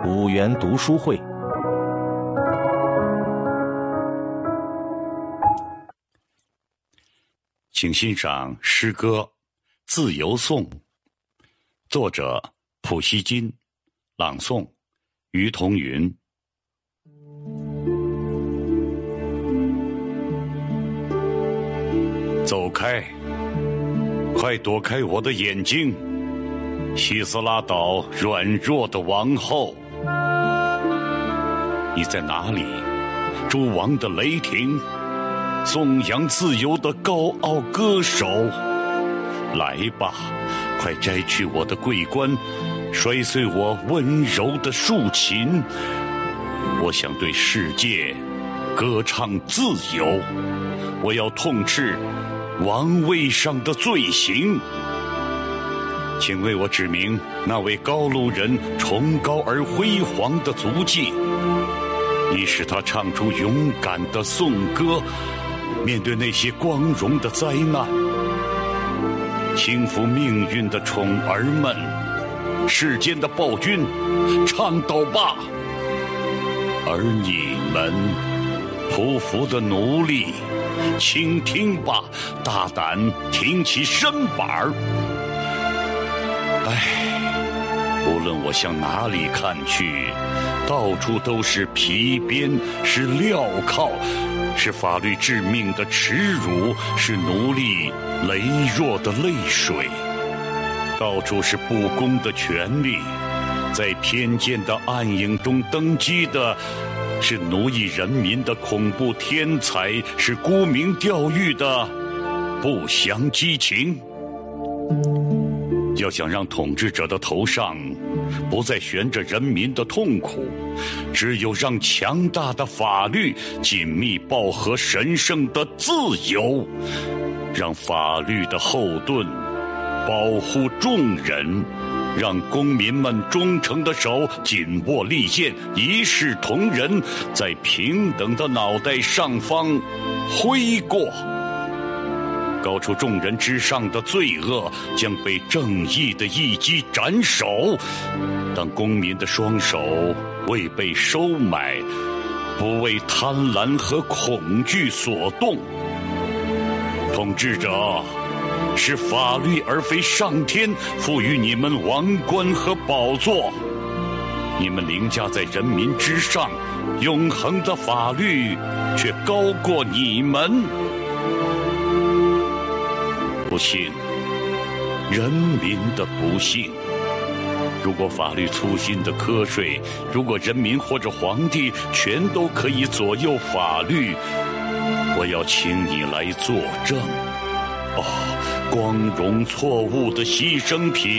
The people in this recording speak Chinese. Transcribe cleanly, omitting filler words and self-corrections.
五元读书会。 请欣赏诗歌《自由颂》，作者普希金，朗诵于彤云。走开，快躲开我的眼睛，希斯拉岛软弱的王后。你在哪里，诸王的雷霆，颂扬自由的高傲歌手？来吧，快摘去我的桂冠，摔碎我温柔的竖琴。我想对世界歌唱自由，我要痛斥王位上的罪行。请为我指明那位高卢人崇高而辉煌的足迹，你使他唱出勇敢的颂歌，面对那些光荣的灾难。轻浮命运的宠儿们，世间的暴君，倡导吧！而你们匍匐的奴隶，倾听吧，大胆挺起身板儿。无论我向哪里看去，到处都是皮鞭，是镣铐，是法律致命的耻辱，是奴隶羸弱的泪水。到处是不公的权利，在偏见的暗影中登基的是奴役人民的恐怖天才，是沽名钓誉的不祥激情。要想让统治者的头上不再悬着人民的痛苦，只有让强大的法律紧密抱合神圣的自由，让法律的后盾保护众人，让公民们忠诚的手紧握利剑，一视同仁，在平等的脑袋上方挥过。高出众人之上的罪恶将被正义的一击斩首。当公民的双手未被收买，不为贪婪和恐惧所动。统治者，是法律而非上天赋予你们王冠和宝座，你们凌驾在人民之上，永恒的法律却高过你们。不幸，人民的不幸。如果法律粗心的瞌睡，如果人民或者皇帝全都可以左右法律，我要请你来作证。光荣错误的牺牲品。